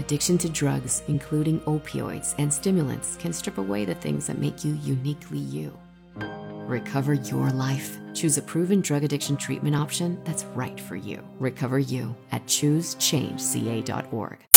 Addiction to drugs, including opioids and stimulants, can strip away the things that make you uniquely you. Recover your life. Choose a proven drug addiction treatment option that's right for you. Recover You at ChooseChangeCA.org.